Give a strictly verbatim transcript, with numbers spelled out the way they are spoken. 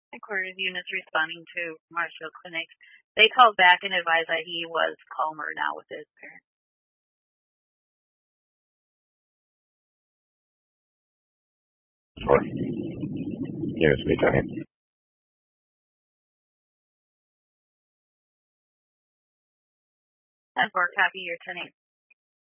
Headquarters units responding to Marshfield Clinic. They called back and advised that he was calmer now with his parents. Sure. Units returning. ten four, copy your ten eight.